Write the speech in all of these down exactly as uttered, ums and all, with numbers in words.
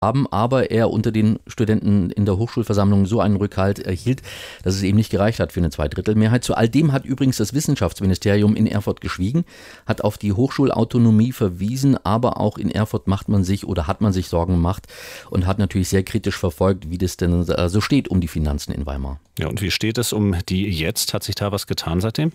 haben, aber er unter den Studenten in der Hochschulversammlung so einen Rückhalt erhielt, dass es eben nicht gereicht hat für eine Zweidrittelmehrheit. Zu all dem hat übrigens das Wissenschaftsministerium in Erfurt geschwiegen, hat auf die Hochschulautonomie verwiesen, aber auch in Erfurt macht man sich oder hat man sich Sorgen gemacht und hat natürlich sehr kritisch verfolgt, wie das denn so steht um die Finanzen in Weimar. Ja, und wie steht es um die jetzt? Hat sich da was getan seitdem?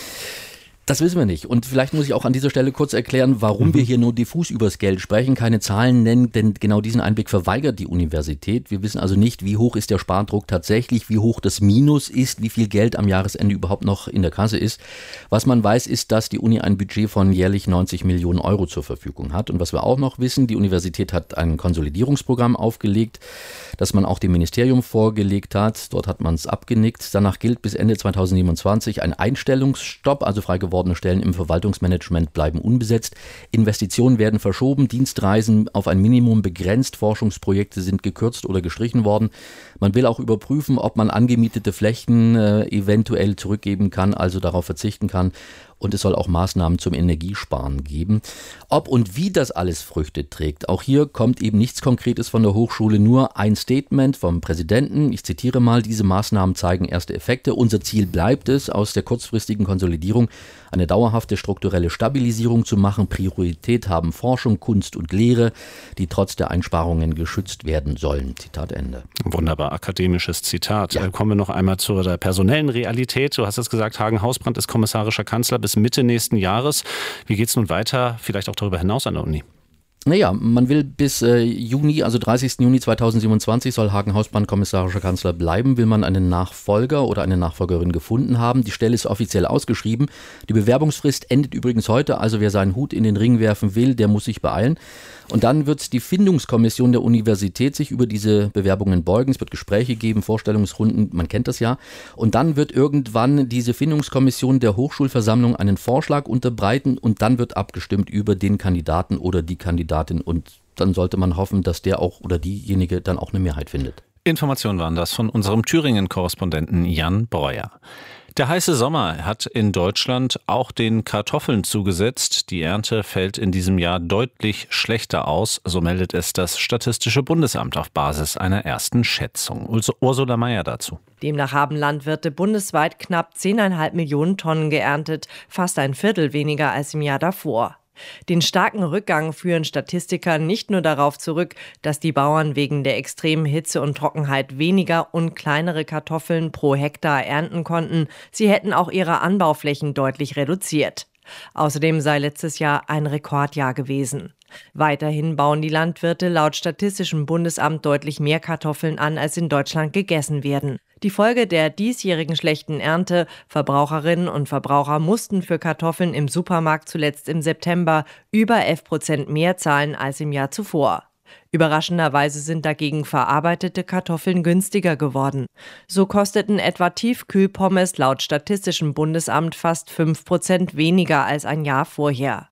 Das wissen wir nicht. Und vielleicht muss ich auch an dieser Stelle kurz erklären, warum mhm. wir hier nur diffus übers Geld sprechen, keine Zahlen nennen, denn genau diesen Einblick verweigert die Universität. Wir wissen also nicht, wie hoch ist der Spardruck tatsächlich, wie hoch das Minus ist, wie viel Geld am Jahresende überhaupt noch in der Kasse ist. Was man weiß, ist, dass die Uni ein Budget von jährlich neunzig Millionen Euro zur Verfügung hat. Und was wir auch noch wissen, die Universität hat ein Konsolidierungsprogramm aufgelegt, das man auch dem Ministerium vorgelegt hat. Dort hat man es abgenickt. Danach gilt bis Ende zweitausendsiebenundzwanzig ein Einstellungsstopp, also frei gewordene Stellen im Verwaltungsmanagement bleiben unbesetzt. Investitionen werden verschoben, Dienstreisen auf ein Minimum begrenzt, Forschungsprojekte sind gekürzt oder gestrichen worden. Man will auch überprüfen, ob man angemietete Flächen äh, eventuell zurückgeben kann, also darauf verzichten kann. Und es soll auch Maßnahmen zum Energiesparen geben. Ob und wie das alles Früchte trägt, auch hier kommt eben nichts Konkretes von der Hochschule, nur ein Statement vom Präsidenten. Ich zitiere mal, diese Maßnahmen zeigen erste Effekte. Unser Ziel bleibt es, aus der kurzfristigen Konsolidierung eine dauerhafte strukturelle Stabilisierung zu machen. Priorität haben Forschung, Kunst und Lehre, die trotz der Einsparungen geschützt werden sollen. Zitat Ende. Wunderbar, akademisches Zitat. Ja. Kommen wir noch einmal zur der personellen Realität. Du hast es gesagt, Hagen Hausbrandt ist kommissarischer Kanzler bis Mitte nächsten Jahres. Wie geht es nun weiter, vielleicht auch darüber hinaus an der Uni? Naja, man will bis äh, Juni, also dreißigsten Juni zweitausendsiebenundzwanzig soll Hagen Hausbrandt kommissarischer Kanzler bleiben, will man einen Nachfolger oder eine Nachfolgerin gefunden haben. Die Stelle ist offiziell ausgeschrieben. Die Bewerbungsfrist endet übrigens heute, also wer seinen Hut in den Ring werfen will, der muss sich beeilen. Und dann wird die Findungskommission der Universität sich über diese Bewerbungen beugen. Es wird Gespräche geben, Vorstellungsrunden, man kennt das ja. Und dann wird irgendwann diese Findungskommission der Hochschulversammlung einen Vorschlag unterbreiten und dann wird abgestimmt über den Kandidaten oder die Kandidatin. Und dann sollte man hoffen, dass der auch oder diejenige dann auch eine Mehrheit findet. Informationen waren das von unserem Thüringen-Korrespondenten Jan Breuer. Der heiße Sommer hat in Deutschland auch den Kartoffeln zugesetzt. Die Ernte fällt in diesem Jahr deutlich schlechter aus, so meldet es das Statistische Bundesamt auf Basis einer ersten Schätzung. Ursula Mayer dazu. Demnach haben Landwirte bundesweit knapp zehn Komma fünf Millionen Tonnen geerntet, fast ein Viertel weniger als im Jahr davor. Den starken Rückgang führen Statistiker nicht nur darauf zurück, dass die Bauern wegen der extremen Hitze und Trockenheit weniger und kleinere Kartoffeln pro Hektar ernten konnten, sie hätten auch ihre Anbauflächen deutlich reduziert. Außerdem sei letztes Jahr ein Rekordjahr gewesen. Weiterhin bauen die Landwirte laut Statistischem Bundesamt deutlich mehr Kartoffeln an, als in Deutschland gegessen werden. Die Folge der diesjährigen schlechten Ernte: Verbraucherinnen und Verbraucher mussten für Kartoffeln im Supermarkt zuletzt im September über elf Prozent mehr zahlen als im Jahr zuvor. Überraschenderweise sind dagegen verarbeitete Kartoffeln günstiger geworden. So kosteten etwa Tiefkühlpommes laut Statistischem Bundesamt fast fünf Prozent weniger als ein Jahr vorher.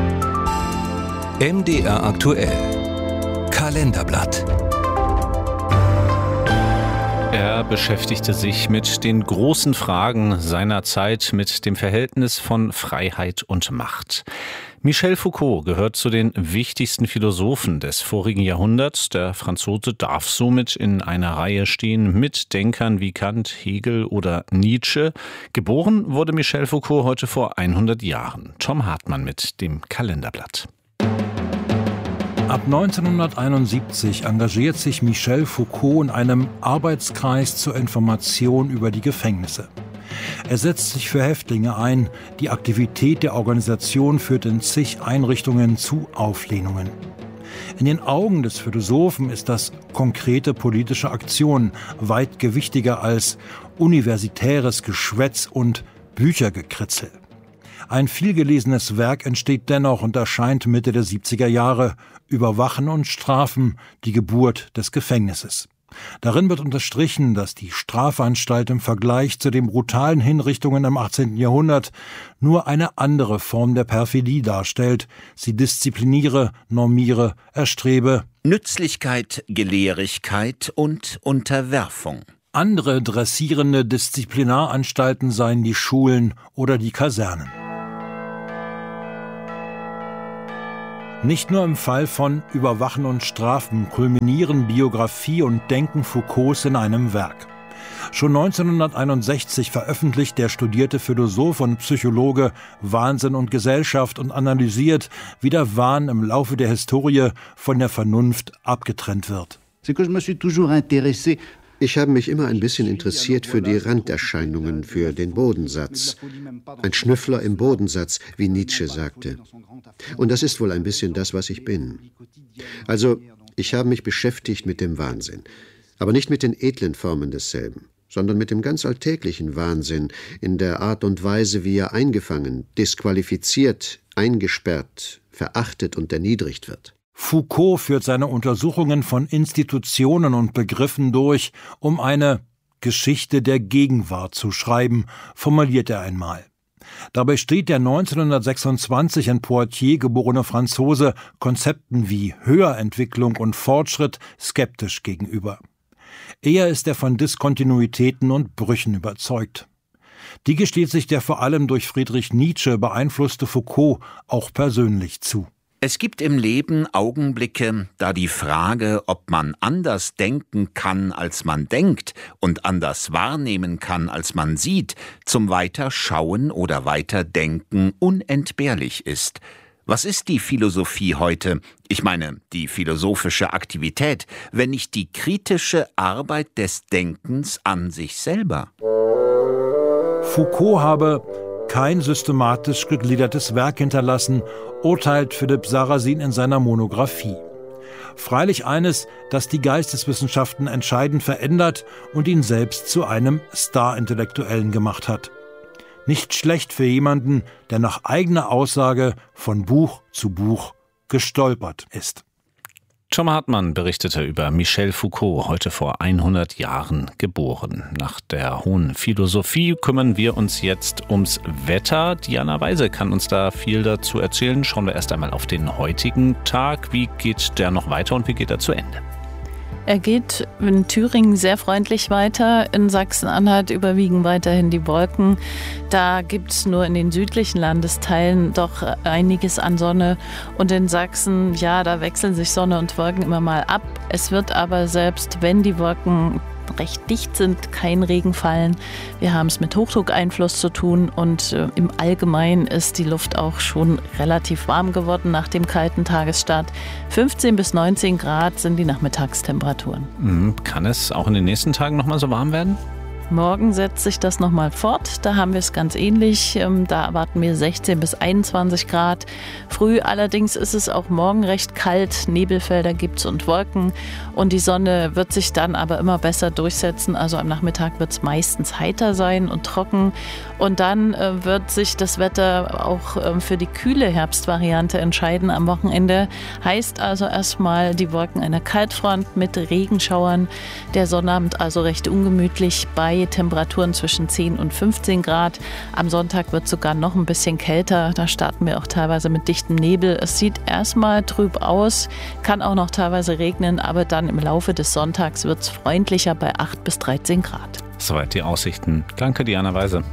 M D R aktuell. Kalenderblatt. Er beschäftigte sich mit den großen Fragen seiner Zeit, mit dem Verhältnis von Freiheit und Macht. Michel Foucault gehört zu den wichtigsten Philosophen des vorigen Jahrhunderts. Der Franzose darf somit in einer Reihe stehen mit Denkern wie Kant, Hegel oder Nietzsche. Geboren wurde Michel Foucault heute vor hundert Jahren. Tom Hartmann mit dem Kalenderblatt. Ab neunzehnhunderteinundsiebzig engagiert sich Michel Foucault in einem Arbeitskreis zur Information über die Gefängnisse. Er setzt sich für Häftlinge ein. Die Aktivität der Organisation führt in zig Einrichtungen zu Auflehnungen. In den Augen des Philosophen ist das konkrete politische Aktion weit gewichtiger als universitäres Geschwätz und Büchergekritzel. Ein vielgelesenes Werk entsteht dennoch und erscheint Mitte der siebziger Jahre, Überwachen und Strafen, die Geburt des Gefängnisses. Darin wird unterstrichen, dass die Strafanstalt im Vergleich zu den brutalen Hinrichtungen im achtzehnten Jahrhundert nur eine andere Form der Perfidie darstellt. Sie diszipliniere, normiere, erstrebe Nützlichkeit, Gelehrigkeit und Unterwerfung. Andere dressierende Disziplinaranstalten seien die Schulen oder die Kasernen. Nicht nur im Fall von Überwachen und Strafen kulminieren Biografie und Denken Foucaults in einem Werk. Schon neunzehnhunderteinundsechzig veröffentlicht der studierte Philosoph und Psychologe Wahnsinn und Gesellschaft und analysiert, wie der Wahn im Laufe der Historie von der Vernunft abgetrennt wird. Ich habe mich immer ein bisschen interessiert für die Randerscheinungen, für den Bodensatz. Ein Schnüffler im Bodensatz, wie Nietzsche sagte. Und das ist wohl ein bisschen das, was ich bin. Also, ich habe mich beschäftigt mit dem Wahnsinn. Aber nicht mit den edlen Formen desselben, sondern mit dem ganz alltäglichen Wahnsinn, in der Art und Weise, wie er eingefangen, disqualifiziert, eingesperrt, verachtet und erniedrigt wird. Foucault führt seine Untersuchungen von Institutionen und Begriffen durch, um eine Geschichte der Gegenwart zu schreiben, formuliert er einmal. Dabei steht der neunzehnhundertsechsundzwanzig in Poitiers geborene Franzose Konzepten wie Höherentwicklung und Fortschritt skeptisch gegenüber. Eher ist er von Diskontinuitäten und Brüchen überzeugt. Die gesteht sich der vor allem durch Friedrich Nietzsche beeinflusste Foucault auch persönlich zu. Es gibt im Leben Augenblicke, da die Frage, ob man anders denken kann, als man denkt, und anders wahrnehmen kann, als man sieht, zum Weiterschauen oder Weiterdenken unentbehrlich ist. Was ist die Philosophie heute, ich meine die philosophische Aktivität, wenn nicht die kritische Arbeit des Denkens an sich selber? Foucault habe kein systematisch gegliedertes Werk hinterlassen, urteilt Philipp Sarrazin in seiner Monographie. Freilich eines, das die Geisteswissenschaften entscheidend verändert und ihn selbst zu einem Star-Intellektuellen gemacht hat. Nicht schlecht für jemanden, der nach eigener Aussage von Buch zu Buch gestolpert ist. Tom Hartmann berichtete über Michel Foucault, heute vor hundert Jahren geboren. Nach der hohen Philosophie kümmern wir uns jetzt ums Wetter. Diana Weise kann uns da viel dazu erzählen. Schauen wir erst einmal auf den heutigen Tag. Wie geht der noch weiter und wie geht er zu Ende? Er geht in Thüringen sehr freundlich weiter. In Sachsen-Anhalt überwiegen weiterhin die Wolken. Da gibt es nur in den südlichen Landesteilen doch einiges an Sonne. Und in Sachsen, ja, da wechseln sich Sonne und Wolken immer mal ab. Es wird aber selbst, wenn die Wolken recht dicht sind, kein Regen fallen. Wir haben es mit Hochdruckeinfluss zu tun und äh, im Allgemeinen ist die Luft auch schon relativ warm geworden nach dem kalten Tagesstart. fünfzehn bis neunzehn Grad sind die Nachmittagstemperaturen. Mhm. Kann es auch in den nächsten Tagen noch mal so warm werden? Morgen setzt sich das nochmal fort. Da haben wir es ganz ähnlich. Da erwarten wir sechzehn bis einundzwanzig Grad. Früh allerdings ist es auch morgen recht kalt. Nebelfelder gibt es und Wolken. Und die Sonne wird sich dann aber immer besser durchsetzen. Also am Nachmittag wird es meistens heiter sein und trocken. Und dann äh, wird sich das Wetter auch äh, für die kühle Herbstvariante entscheiden am Wochenende. Heißt also erstmal die Wolken einer Kaltfront mit Regenschauern. Der Sonnabend also recht ungemütlich bei Temperaturen zwischen zehn und fünfzehn Grad. Am Sonntag wird es sogar noch ein bisschen kälter. Da starten wir auch teilweise mit dichtem Nebel. Es sieht erstmal trüb aus, kann auch noch teilweise regnen, aber dann im Laufe des Sonntags wird es freundlicher bei acht bis dreizehn Grad. Soweit die Aussichten. Danke, Diana Weise.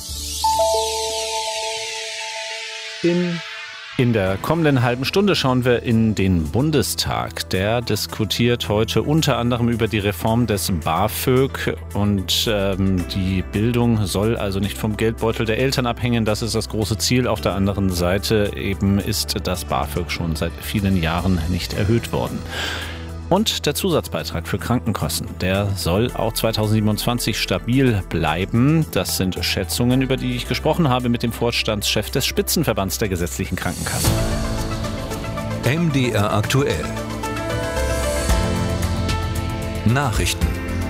In In der kommenden halben Stunde schauen wir in den Bundestag. Der diskutiert heute unter anderem über die Reform des BAföG und ähm, die Bildung soll also nicht vom Geldbeutel der Eltern abhängen. Das ist das große Ziel. Auf der anderen Seite eben ist das BAföG schon seit vielen Jahren nicht erhöht worden. Und der Zusatzbeitrag für Krankenkosten, der soll auch zweitausendsiebenundzwanzig stabil bleiben. Das sind Schätzungen, über die ich gesprochen habe mit dem Vorstandschef des Spitzenverbands der gesetzlichen Krankenkassen. M D R aktuell. Nachrichten.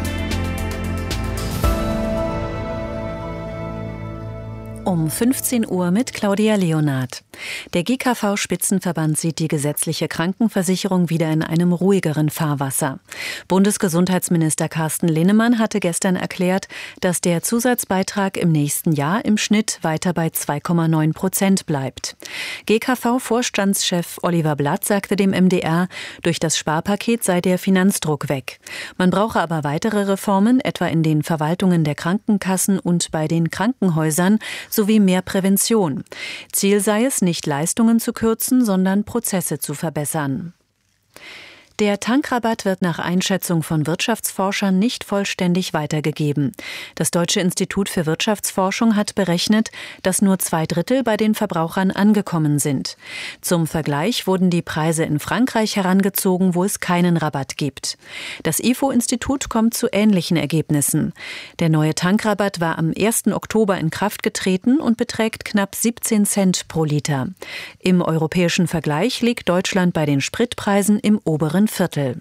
Um fünfzehn Uhr mit Claudia Leonard. Der G K V-Spitzenverband sieht die gesetzliche Krankenversicherung wieder in einem ruhigeren Fahrwasser. Bundesgesundheitsminister Carsten Linnemann hatte gestern erklärt, dass der Zusatzbeitrag im nächsten Jahr im Schnitt weiter bei zwei Komma neun Prozent bleibt. G K V-Vorstandschef Oliver Blatt sagte dem M D R, durch das Sparpaket sei der Finanzdruck weg. Man brauche aber weitere Reformen, etwa in den Verwaltungen der Krankenkassen und bei den Krankenhäusern, sowie mehr Prävention. Ziel sei es, nicht Leistungen zu kürzen, sondern Prozesse zu verbessern. Der Tankrabatt wird nach Einschätzung von Wirtschaftsforschern nicht vollständig weitergegeben. Das Deutsche Institut für Wirtschaftsforschung hat berechnet, dass nur zwei Drittel bei den Verbrauchern angekommen sind. Zum Vergleich wurden die Preise in Frankreich herangezogen, wo es keinen Rabatt gibt. Das I F O-Institut kommt zu ähnlichen Ergebnissen. Der neue Tankrabatt war am ersten Oktober in Kraft getreten und beträgt knapp siebzehn Cent pro Liter. Im europäischen Vergleich liegt Deutschland bei den Spritpreisen im oberen Viertel.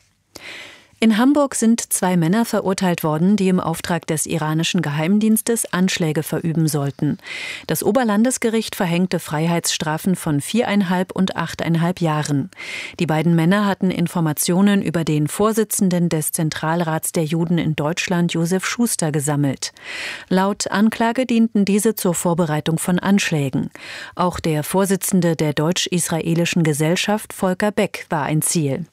In Hamburg sind zwei Männer verurteilt worden, die im Auftrag des iranischen Geheimdienstes Anschläge verüben sollten. Das Oberlandesgericht verhängte Freiheitsstrafen von viereinhalb und achteinhalb Jahren. Die beiden Männer hatten Informationen über den Vorsitzenden des Zentralrats der Juden in Deutschland, Josef Schuster, gesammelt. Laut Anklage dienten diese zur Vorbereitung von Anschlägen. Auch der Vorsitzende der deutsch-israelischen Gesellschaft, Volker Beck, war ein Ziel.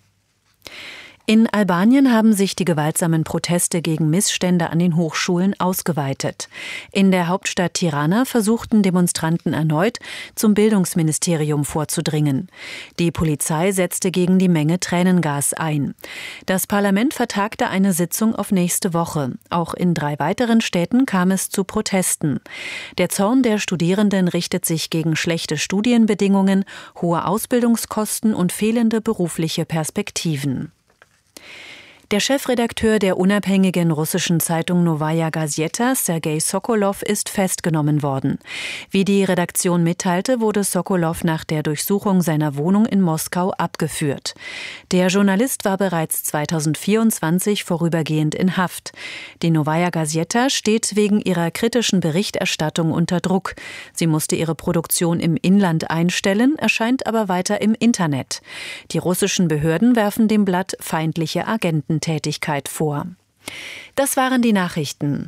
In Albanien haben sich die gewaltsamen Proteste gegen Missstände an den Hochschulen ausgeweitet. In der Hauptstadt Tirana versuchten Demonstranten erneut, zum Bildungsministerium vorzudringen. Die Polizei setzte gegen die Menge Tränengas ein. Das Parlament vertagte eine Sitzung auf nächste Woche. Auch in drei weiteren Städten kam es zu Protesten. Der Zorn der Studierenden richtet sich gegen schlechte Studienbedingungen, hohe Ausbildungskosten und fehlende berufliche Perspektiven. Der Chefredakteur der unabhängigen russischen Zeitung Novaya Gazeta, Sergei Sokolow, ist festgenommen worden. Wie die Redaktion mitteilte, wurde Sokolow nach der Durchsuchung seiner Wohnung in Moskau abgeführt. Der Journalist war bereits zweitausendvierundzwanzig vorübergehend in Haft. Die Novaya Gazeta steht wegen ihrer kritischen Berichterstattung unter Druck. Sie musste ihre Produktion im Inland einstellen, erscheint aber weiter im Internet. Die russischen Behörden werfen dem Blatt feindliche Agenten Tätigkeit vor. Das waren die Nachrichten.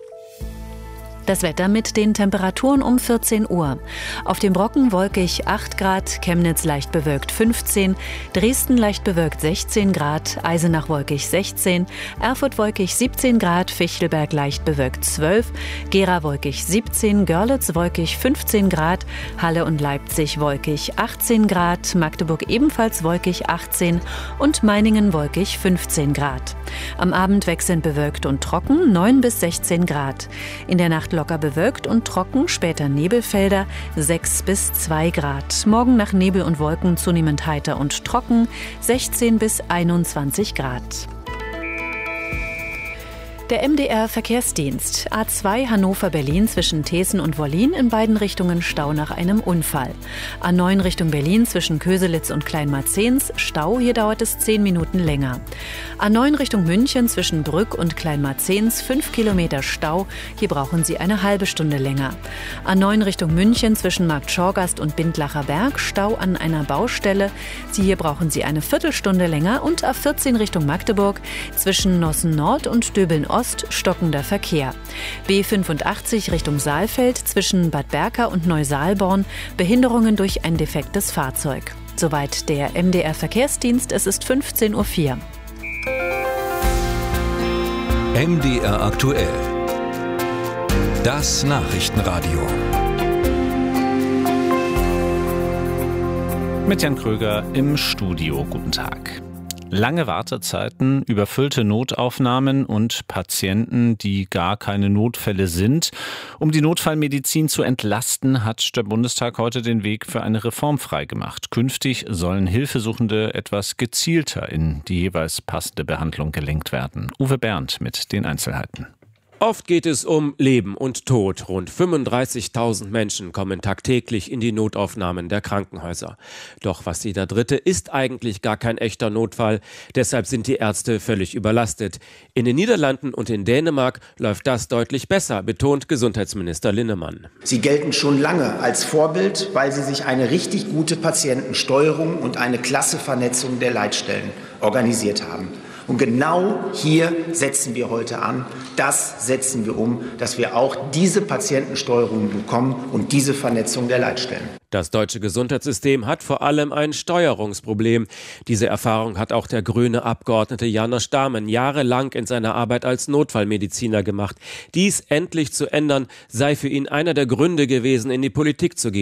Das Wetter mit den Temperaturen um vierzehn Uhr. Auf dem Brocken wolkig acht Grad, Chemnitz leicht bewölkt fünfzehn, Dresden leicht bewölkt sechzehn Grad, Eisenach wolkig sechzehn, Erfurt wolkig siebzehn Grad, Fichtelberg leicht bewölkt zwölf, Gera wolkig siebzehn, Görlitz wolkig fünfzehn Grad, Halle und Leipzig wolkig achtzehn Grad, Magdeburg ebenfalls wolkig achtzehn und Meiningen wolkig fünfzehn Grad. Am Abend wechselnd bewölkt und trocken neun bis sechzehn Grad. In der Nacht locker bewölkt und trocken, später Nebelfelder sechs bis zwei Grad. Morgen nach Nebel und Wolken zunehmend heiter und trocken sechzehn bis einundzwanzig Grad. Der M D R-Verkehrsdienst. A zwei Hannover-Berlin zwischen Thesen und Wollin, in beiden Richtungen Stau nach einem Unfall. A neun Richtung Berlin zwischen Köselitz und Kleinmarzens, Stau, hier dauert es zehn Minuten länger. A neun Richtung München zwischen Brück und Kleinmarzens, fünf Kilometer Stau, hier brauchen Sie eine halbe Stunde länger. A neun Richtung München zwischen Markt Schorgast und Bindlacher Berg, Stau an einer Baustelle, Sie hier brauchen Sie eine Viertelstunde länger. Und A vierzehn Richtung Magdeburg zwischen Nossen Nord und Döbeln Ost, stockender Verkehr. B fünfundachtzig Richtung Saalfeld zwischen Bad Berka und Neusaalborn, Behinderungen durch ein defektes Fahrzeug. Soweit der M D R-Verkehrsdienst, es ist fünfzehn Uhr vier. M D R aktuell. Das Nachrichtenradio. Mit Jan Kröger im Studio. Guten Tag. Lange Wartezeiten, überfüllte Notaufnahmen und Patienten, die gar keine Notfälle sind. Um die Notfallmedizin zu entlasten, hat der Bundestag heute den Weg für eine Reform freigemacht. Künftig sollen Hilfesuchende etwas gezielter in die jeweils passende Behandlung gelenkt werden. Uwe Berndt mit den Einzelheiten. Oft geht es um Leben und Tod. Rund fünfunddreißigtausend Menschen kommen tagtäglich in die Notaufnahmen der Krankenhäuser. Doch was jeder Dritte ist eigentlich gar kein echter Notfall. Deshalb sind die Ärzte völlig überlastet. In den Niederlanden und in Dänemark läuft das deutlich besser, betont Gesundheitsminister Linnemann. Sie gelten schon lange als Vorbild, weil sie sich eine richtig gute Patientensteuerung und eine klasse Vernetzung der Leitstellen organisiert haben. Und genau hier setzen wir heute an, das setzen wir um, dass wir auch diese Patientensteuerung bekommen und diese Vernetzung der Leitstellen. Das deutsche Gesundheitssystem hat vor allem ein Steuerungsproblem. Diese Erfahrung hat auch der grüne Abgeordnete János Dahmen jahrelang in seiner Arbeit als Notfallmediziner gemacht. Dies endlich zu ändern, sei für ihn einer der Gründe gewesen, in die Politik zu gehen.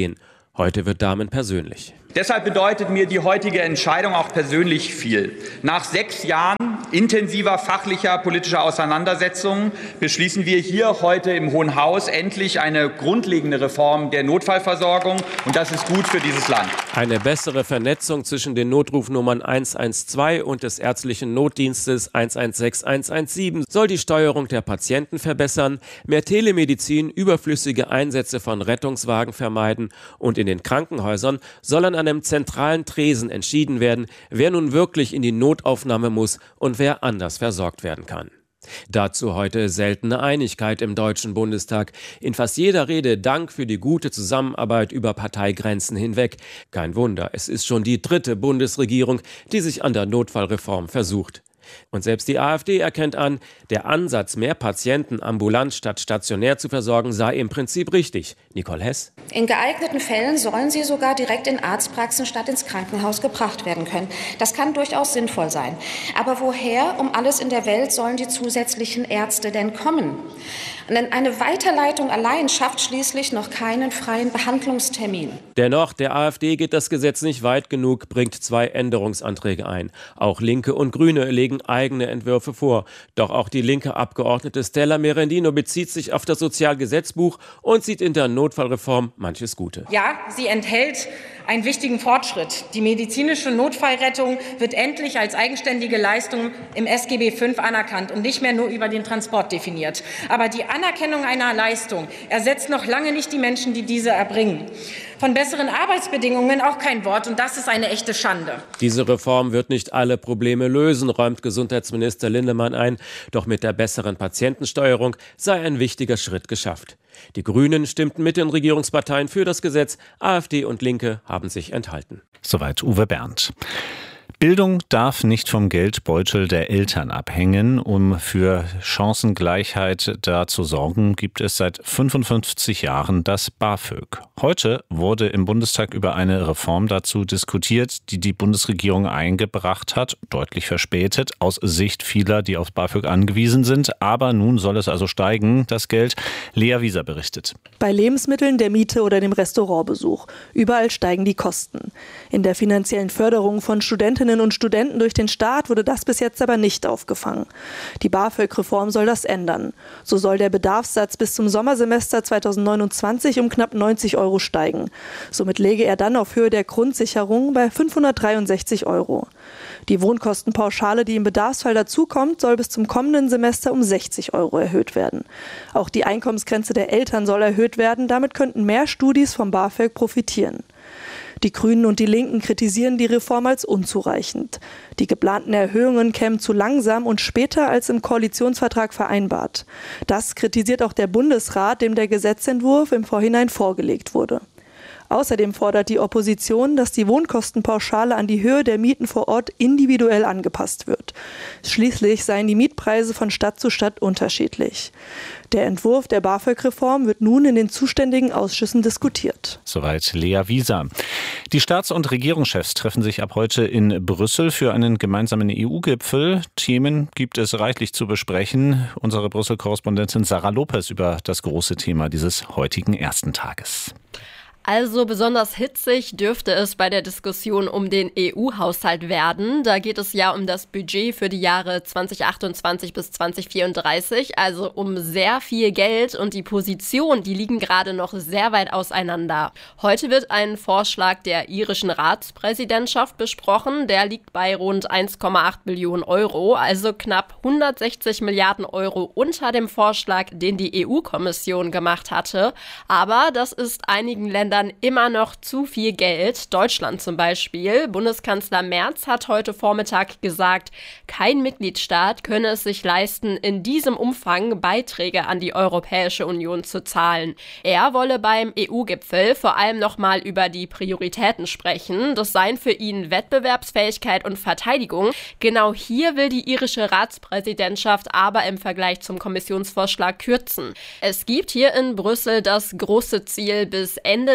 Heute wird Dahmen persönlich. Deshalb bedeutet mir die heutige Entscheidung auch persönlich viel. Nach sechs Jahren intensiver fachlicher politischer Auseinandersetzungen beschließen wir hier heute im Hohen Haus endlich eine grundlegende Reform der Notfallversorgung. Und das ist gut für dieses Land. Eine bessere Vernetzung zwischen den Notrufnummern eins eins zwei und des ärztlichen Notdienstes eins eins sechs eins eins sieben soll die Steuerung der Patienten verbessern, mehr Telemedizin, überflüssige Einsätze von Rettungswagen vermeiden und in den Krankenhäusern soll an einem zentralen Tresen entschieden werden, wer nun wirklich in die Notaufnahme muss und wer anders versorgt werden kann. Dazu heute seltene Einigkeit im Deutschen Bundestag. In fast jeder Rede Dank für die gute Zusammenarbeit über Parteigrenzen hinweg. Kein Wunder, es ist schon die dritte Bundesregierung, die sich an der Notfallreform versucht. Und selbst die AfD erkennt an, der Ansatz, mehr Patienten ambulant statt stationär zu versorgen, sei im Prinzip richtig. Nicole Hess. In geeigneten Fällen sollen sie sogar direkt in Arztpraxen statt ins Krankenhaus gebracht werden können. Das kann durchaus sinnvoll sein. Aber woher um alles in der Welt sollen die zusätzlichen Ärzte denn kommen? Denn eine Weiterleitung allein schafft schließlich noch keinen freien Behandlungstermin. Dennoch, der AfD geht das Gesetz nicht weit genug, bringt zwei Änderungsanträge ein. Auch Linke und Grüne legen eigene Entwürfe vor. Doch auch die linke Abgeordnete Stella Merendino bezieht sich auf das Sozialgesetzbuch und sieht in der Notfallreform manches Gute. Ja, sie enthält einen wichtigen Fortschritt. Die medizinische Notfallrettung wird endlich als eigenständige Leistung im S G B fünf anerkannt und nicht mehr nur über den Transport definiert. Aber die Anerkennung einer Leistung ersetzt noch lange nicht die Menschen, die diese erbringen. Von besseren Arbeitsbedingungen auch kein Wort, und das ist eine echte Schande. Diese Reform wird nicht alle Probleme lösen, räumt Gesundheitsminister Lindemann ein. Doch mit der besseren Patientensteuerung sei ein wichtiger Schritt geschafft. Die Grünen stimmten mit den Regierungsparteien für das Gesetz. AfD und Linke haben sich enthalten. Soweit Uwe Berndt. Bildung darf nicht vom Geldbeutel der Eltern abhängen. Um für Chancengleichheit da zu sorgen, gibt es seit fünfundfünfzig Jahren das BAföG. Heute wurde im Bundestag über eine Reform dazu diskutiert, die die Bundesregierung eingebracht hat, deutlich verspätet, aus Sicht vieler, die aufs BAföG angewiesen sind. Aber nun soll es also steigen, das Geld. Lea Wieser berichtet. Bei Lebensmitteln, der Miete oder dem Restaurantbesuch. Überall steigen die Kosten. In der finanziellen Förderung von Studentinnen und Studenten durch den Staat wurde das bis jetzt aber nicht aufgefangen. Die BAföG-Reform soll das ändern. So soll der Bedarfssatz bis zum Sommersemester zweitausendneunundzwanzig um knapp neunzig Euro steigen. Somit läge er dann auf Höhe der Grundsicherung bei fünfhundertdreiundsechzig Euro. Die Wohnkostenpauschale, die im Bedarfsfall dazukommt, soll bis zum kommenden Semester um sechzig Euro erhöht werden. Auch die Einkommensgrenze der Eltern soll erhöht werden. Damit könnten mehr Studis vom BAföG profitieren. Die Grünen und die Linken kritisieren die Reform als unzureichend. Die geplanten Erhöhungen kämen zu langsam und später als im Koalitionsvertrag vereinbart. Das kritisiert auch der Bundesrat, dem der Gesetzentwurf im Vorhinein vorgelegt wurde. Außerdem fordert die Opposition, dass die Wohnkostenpauschale an die Höhe der Mieten vor Ort individuell angepasst wird. Schließlich seien die Mietpreise von Stadt zu Stadt unterschiedlich. Der Entwurf der BAföG-Reform wird nun in den zuständigen Ausschüssen diskutiert. Soweit Lea Wieser. Die Staats- und Regierungschefs treffen sich ab heute in Brüssel für einen gemeinsamen E U-Gipfel. Themen gibt es reichlich zu besprechen. Unsere Brüssel-Korrespondentin Sarah Lopez über das große Thema dieses heutigen ersten Tages. Also besonders hitzig dürfte es bei der Diskussion um den E U-Haushalt werden. Da geht es ja um das Budget für die Jahre zweitausendachtundzwanzig bis zweitausendvierunddreißig, also um sehr viel Geld, und die Positionen, die liegen gerade noch sehr weit auseinander. Heute wird ein Vorschlag der irischen Ratspräsidentschaft besprochen. Der liegt bei rund eins Komma acht Billionen Euro, also knapp hundertsechzig Milliarden Euro unter dem Vorschlag, den die E U-Kommission gemacht hatte. Aber das ist einigen Ländern dann immer noch zu viel Geld. Deutschland zum Beispiel. Bundeskanzler Merz hat heute Vormittag gesagt, kein Mitgliedstaat könne es sich leisten, in diesem Umfang Beiträge an die Europäische Union zu zahlen. Er wolle beim E U-Gipfel vor allem nochmal über die Prioritäten sprechen. Das seien für ihn Wettbewerbsfähigkeit und Verteidigung. Genau hier will die irische Ratspräsidentschaft aber im Vergleich zum Kommissionsvorschlag kürzen. Es gibt hier in Brüssel das große Ziel, bis Ende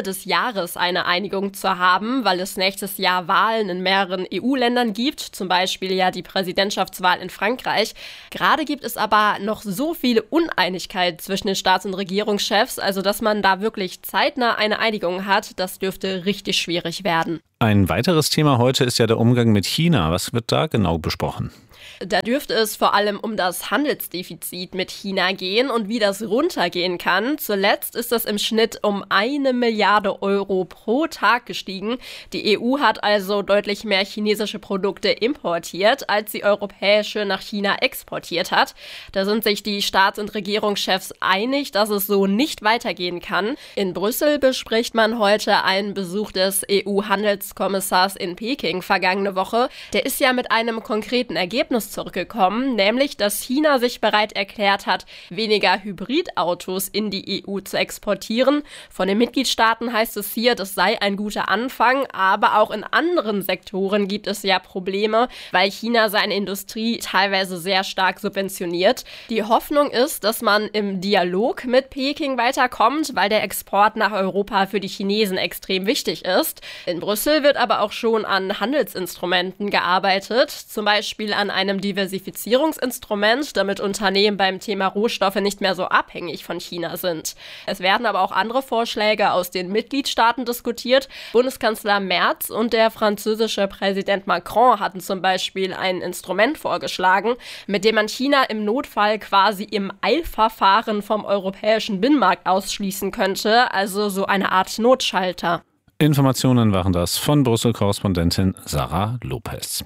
des Jahres eine Einigung zu haben, weil es nächstes Jahr Wahlen in mehreren E U-Ländern gibt, zum Beispiel ja die Präsidentschaftswahl in Frankreich. Gerade gibt es aber noch so viele Uneinigkeit zwischen den Staats- und Regierungschefs, also dass man da wirklich zeitnah eine Einigung hat, das dürfte richtig schwierig werden. Ein weiteres Thema heute ist ja der Umgang mit China. Was wird da genau besprochen? Da dürfte es vor allem um das Handelsdefizit mit China gehen und wie das runtergehen kann. Zuletzt ist das im Schnitt um eine Milliarde Euro pro Tag gestiegen. Die E U hat also deutlich mehr chinesische Produkte importiert, als sie europäische nach China exportiert hat. Da sind sich die Staats- und Regierungschefs einig, dass es so nicht weitergehen kann. In Brüssel bespricht man heute einen Besuch des E U-Handelskommissars in Peking vergangene Woche. Der ist ja mit einem konkreten Ergebnis zurückgekommen, nämlich, dass China sich bereit erklärt hat, weniger Hybridautos in die E U zu exportieren. Von den Mitgliedstaaten heißt es hier, das sei ein guter Anfang, aber auch in anderen Sektoren gibt es ja Probleme, weil China seine Industrie teilweise sehr stark subventioniert. Die Hoffnung ist, dass man im Dialog mit Peking weiterkommt, weil der Export nach Europa für die Chinesen extrem wichtig ist. In Brüssel wird aber auch schon an Handelsinstrumenten gearbeitet, zum Beispiel an einem Diversifizierungsinstrument, damit Unternehmen beim Thema Rohstoffe nicht mehr so abhängig von China sind. Es werden aber auch andere Vorschläge aus den Mitgliedstaaten diskutiert. Bundeskanzler Merz und der französische Präsident Macron hatten zum Beispiel ein Instrument vorgeschlagen, mit dem man China im Notfall quasi im Eilverfahren vom europäischen Binnenmarkt ausschließen könnte, also so eine Art Notschalter. Informationen waren das von Brüssel-Korrespondentin Sarah Lopez.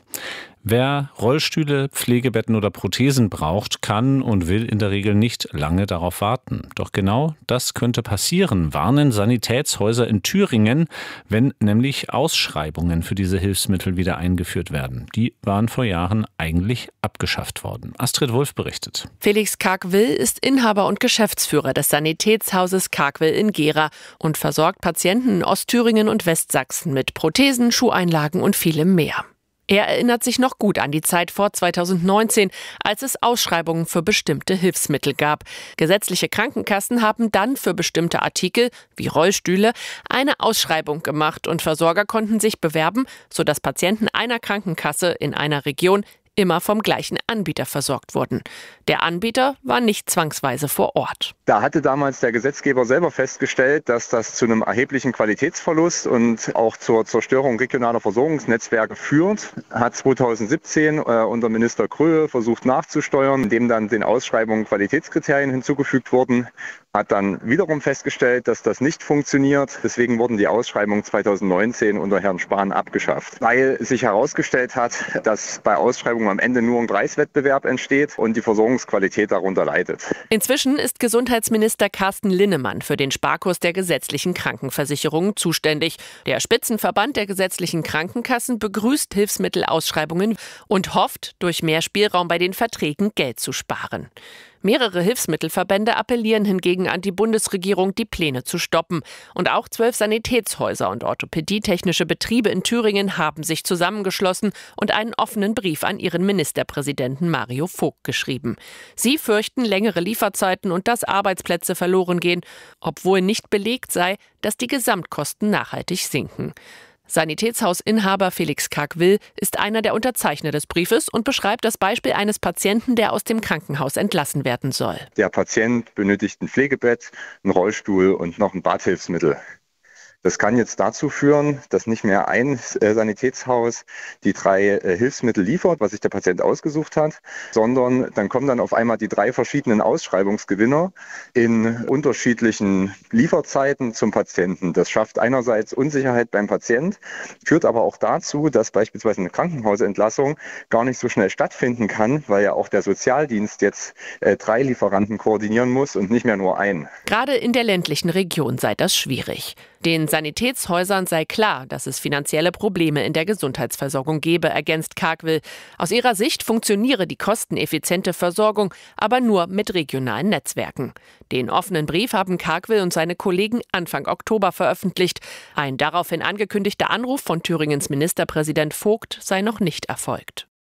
Wer Rollstühle, Pflegebetten oder Prothesen braucht, kann und will in der Regel nicht lange darauf warten. Doch genau das könnte passieren, warnen Sanitätshäuser in Thüringen, wenn nämlich Ausschreibungen für diese Hilfsmittel wieder eingeführt werden. Die waren vor Jahren eigentlich abgeschafft worden. Astrid Wolf berichtet. Felix Kargwill ist Inhaber und Geschäftsführer des Sanitätshauses Kargwill in Gera und versorgt Patienten in Ostthüringen und Westsachsen mit Prothesen, Schuheinlagen und vielem mehr. Er erinnert sich noch gut an die Zeit vor zweitausendneunzehn, als es Ausschreibungen für bestimmte Hilfsmittel gab. Gesetzliche Krankenkassen haben dann für bestimmte Artikel, wie Rollstühle, eine Ausschreibung gemacht und Versorger konnten sich bewerben, sodass Patienten einer Krankenkasse in einer Region immer vom gleichen Anbieter versorgt wurden. Der Anbieter war nicht zwangsweise vor Ort. Da hatte damals der Gesetzgeber selber festgestellt, dass das zu einem erheblichen Qualitätsverlust und auch zur Zerstörung regionaler Versorgungsnetzwerke führt. Hat zweitausendsiebzehn äh, unter Minister Kröhe versucht nachzusteuern, indem dann den Ausschreibungen Qualitätskriterien hinzugefügt wurden. Hat dann wiederum festgestellt, dass das nicht funktioniert. Deswegen wurden die Ausschreibungen zweitausendneunzehn unter Herrn Spahn abgeschafft. Weil sich herausgestellt hat, dass bei Ausschreibungen am Ende nur ein Preiswettbewerb entsteht und die Versorgungsqualität darunter leidet. Inzwischen ist Gesundheitsminister Carsten Linnemann für den Sparkurs der gesetzlichen Krankenversicherungen zuständig. Der Spitzenverband der gesetzlichen Krankenkassen begrüßt Hilfsmittelausschreibungen und hofft, durch mehr Spielraum bei den Verträgen Geld zu sparen. Mehrere Hilfsmittelverbände appellieren hingegen an die Bundesregierung, die Pläne zu stoppen. Und auch zwölf Sanitätshäuser und orthopädietechnische Betriebe in Thüringen haben sich zusammengeschlossen und einen offenen Brief an ihren Ministerpräsidenten Mario Vogt geschrieben. Sie fürchten längere Lieferzeiten und dass Arbeitsplätze verloren gehen, obwohl nicht belegt sei, dass die Gesamtkosten nachhaltig sinken. Sanitätshausinhaber Felix Kargwill ist einer der Unterzeichner des Briefes und beschreibt das Beispiel eines Patienten, der aus dem Krankenhaus entlassen werden soll. Der Patient benötigt ein Pflegebett, einen Rollstuhl und noch ein Badhilfsmittel. Das kann jetzt dazu führen, dass nicht mehr ein Sanitätshaus die drei Hilfsmittel liefert, was sich der Patient ausgesucht hat, sondern dann kommen dann auf einmal die drei verschiedenen Ausschreibungsgewinner in unterschiedlichen Lieferzeiten zum Patienten. Das schafft einerseits Unsicherheit beim Patient, führt aber auch dazu, dass beispielsweise eine Krankenhausentlassung gar nicht so schnell stattfinden kann, weil ja auch der Sozialdienst jetzt äh, drei Lieferanten koordinieren muss und nicht mehr nur einen. Gerade in der ländlichen Region sei das schwierig. Den Sanitätshäusern sei klar, dass es finanzielle Probleme in der Gesundheitsversorgung gebe, ergänzt Kargwill. Aus ihrer Sicht funktioniere die kosteneffiziente Versorgung aber nur mit regionalen Netzwerken. Den offenen Brief haben Kargwill und seine Kollegen Anfang Oktober veröffentlicht. Ein daraufhin angekündigter Anruf von Thüringens Ministerpräsident Vogt sei noch nicht erfolgt.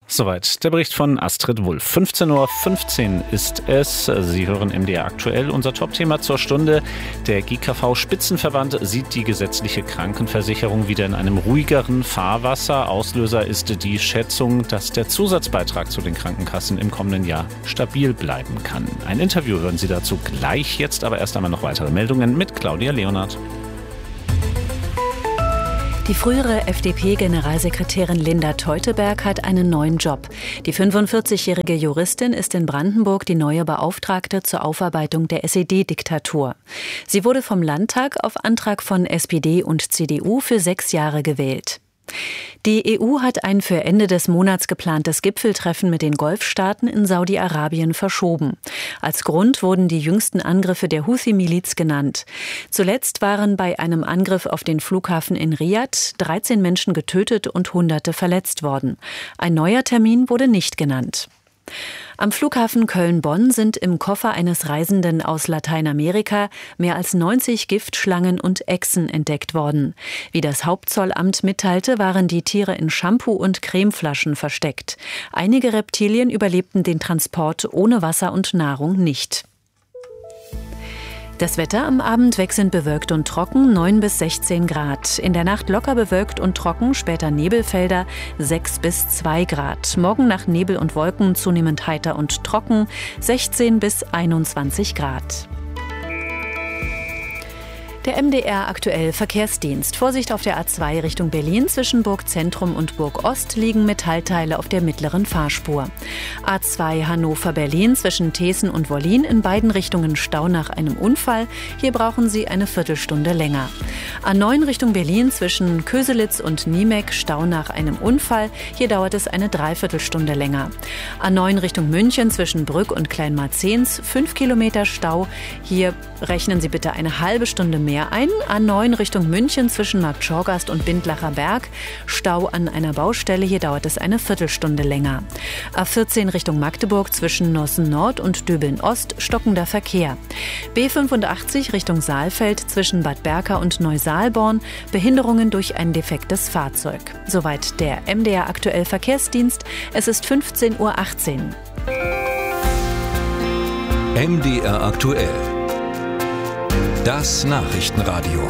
Soweit der Bericht von Astrid Wulff. fünfzehn Uhr fünfzehn ist es. Sie hören M D R aktuell. Unser Topthema zur Stunde. Der G K V-Spitzenverband sieht die gesetzliche Krankenversicherung wieder in einem ruhigeren Fahrwasser. Auslöser ist die Schätzung, dass der Zusatzbeitrag zu den Krankenkassen im kommenden Jahr stabil bleiben kann. Ein Interview hören Sie dazu gleich. Jetzt aber erst einmal noch weitere Meldungen mit Claudia Leonhardt. Die frühere F D P-Generalsekretärin Linda Teuteberg hat einen neuen Job. Die fünfundvierzigjährige Juristin ist in Brandenburg die neue Beauftragte zur Aufarbeitung der S E D-Diktatur. Sie wurde vom Landtag auf Antrag von S P D und C D U für sechs Jahre gewählt. Die E U hat ein für Ende des Monats geplantes Gipfeltreffen mit den Golfstaaten in Saudi-Arabien verschoben. Als Grund wurden die jüngsten Angriffe der Houthi-Miliz genannt. Zuletzt waren bei einem Angriff auf den Flughafen in Riad dreizehn Menschen getötet und Hunderte verletzt worden. Ein neuer Termin wurde nicht genannt. Am Flughafen Köln-Bonn sind im Koffer eines Reisenden aus Lateinamerika mehr als neunzig Giftschlangen und Echsen entdeckt worden. Wie das Hauptzollamt mitteilte, waren die Tiere in Shampoo- und Cremeflaschen versteckt. Einige Reptilien überlebten den Transport ohne Wasser und Nahrung nicht. Das Wetter am Abend wechselnd bewölkt und trocken, neun bis sechzehn Grad. In der Nacht locker bewölkt und trocken, später Nebelfelder, sechs bis zwei Grad. Morgen nach Nebel und Wolken zunehmend heiter und trocken, sechzehn bis einundzwanzig Grad. Der M D R aktuell Verkehrsdienst. Vorsicht auf der A zwei Richtung Berlin. Zwischen Burg Zentrum und Burg Ost liegen Metallteile auf der mittleren Fahrspur. A zwei Hannover-Berlin zwischen Thesen und Wollin in beiden Richtungen Stau nach einem Unfall. Hier brauchen Sie eine Viertelstunde länger. A neun Richtung Berlin zwischen Köselitz und Niemek Stau nach einem Unfall. Hier dauert es eine Dreiviertelstunde länger. A neun Richtung München zwischen Brück und Kleinmarzens fünf Kilometer Stau. Hier rechnen Sie bitte eine halbe Stunde mehr ein. A neun Richtung München zwischen Marktschorgast und Bindlacher Berg. Stau an einer Baustelle. Hier dauert es eine Viertelstunde länger. A vierzehn Richtung Magdeburg zwischen Nossen Nord und Döbeln Ost. Stockender Verkehr. B fünfundachtzig Richtung Saalfeld zwischen Bad Berka und Neusaalborn. Behinderungen durch ein defektes Fahrzeug. Soweit der M D R aktuell Verkehrsdienst. Es ist fünfzehn Uhr achtzehn. M D R aktuell. Das Nachrichtenradio.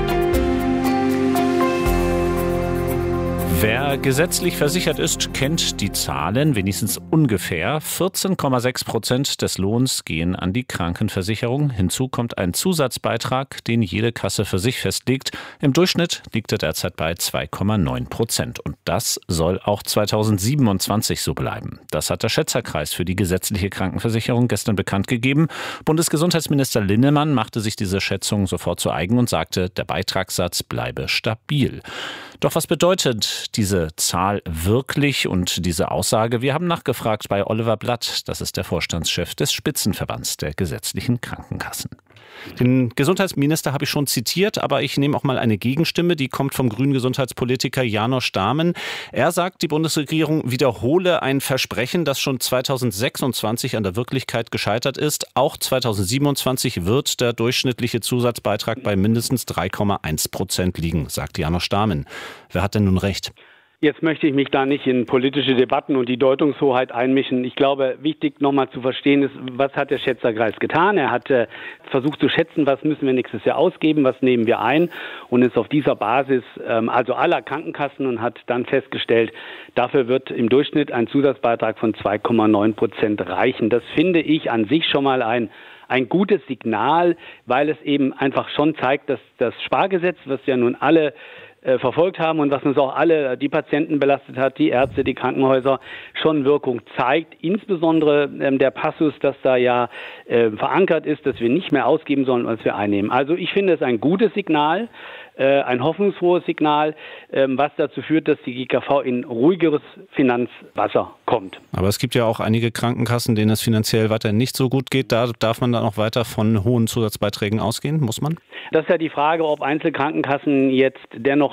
Wer gesetzlich versichert ist, kennt die Zahlen, wenigstens ungefähr. vierzehn Komma sechs Prozent des Lohns gehen an die Krankenversicherung. Hinzu kommt ein Zusatzbeitrag, den jede Kasse für sich festlegt. Im Durchschnitt liegt er derzeit bei zwei Komma neun Prozent. Und das soll auch zweitausendsiebenundzwanzig so bleiben. Das hat der Schätzerkreis für die gesetzliche Krankenversicherung gestern bekannt gegeben. Bundesgesundheitsminister Linnemann machte sich diese Schätzung sofort zu eigen und sagte, der Beitragssatz bleibe stabil. Doch was bedeutet diese Zahl wirklich und diese Aussage? Wir haben nachgefragt bei Oliver Blatt, das ist der Vorstandschef des Spitzenverbands der gesetzlichen Krankenkassen. Den Gesundheitsminister habe ich schon zitiert, aber ich nehme auch mal eine Gegenstimme, die kommt vom grünen Gesundheitspolitiker Janosch Dahmen. Er sagt, die Bundesregierung wiederhole ein Versprechen, das schon zweitausendsechsundzwanzig an der Wirklichkeit gescheitert ist. Auch zweitausendsiebenundzwanzig wird der durchschnittliche Zusatzbeitrag bei mindestens drei Komma eins Prozent liegen, sagt Janosch Dahmen. Wer hat denn nun recht? Jetzt möchte ich mich da nicht in politische Debatten und die Deutungshoheit einmischen. Ich glaube, wichtig nochmal zu verstehen ist, was hat der Schätzerkreis getan? Er hat äh, versucht zu schätzen, was müssen wir nächstes Jahr ausgeben, was nehmen wir ein und ist auf dieser Basis, ähm, also aller Krankenkassen, und hat dann festgestellt, dafür wird im Durchschnitt ein Zusatzbeitrag von zwei Komma neun Prozent reichen. Das finde ich an sich schon mal ein Ein gutes Signal, weil es eben einfach schon zeigt, dass das Spargesetz, was ja nun alle äh, verfolgt haben und was uns auch alle, die Patienten belastet hat, die Ärzte, die Krankenhäuser, schon Wirkung zeigt. Insbesondere ähm, der Passus, dass da ja äh, verankert ist, dass wir nicht mehr ausgeben sollen, als wir einnehmen. Also ich finde es ein gutes Signal, äh, ein hoffnungsfrohes Signal, äh, was dazu führt, dass die G K V in ruhigeres Finanzwasser kommt. Aber es gibt ja auch einige Krankenkassen, denen es finanziell weiter nicht so gut geht. Da darf man dann auch weiter von hohen Zusatzbeiträgen ausgehen, muss man? Das ist ja die Frage, ob Einzelkrankenkassen jetzt dennoch